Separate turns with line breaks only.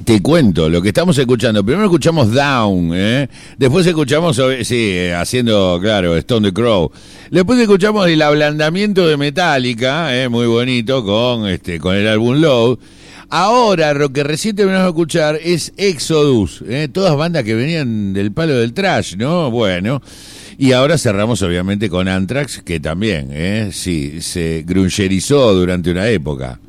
Te cuento, lo que estamos escuchando, primero escuchamos Down, después escuchamos, haciendo, claro, Stone the Crow, después escuchamos el ablandamiento de Metallica, muy bonito, con el álbum Load. Ahora, lo que recién terminamos de escuchar es Exodus, todas bandas que venían del palo del thrash, ¿no? Bueno, y ahora cerramos obviamente con Anthrax, que también, se grungerizó durante una época.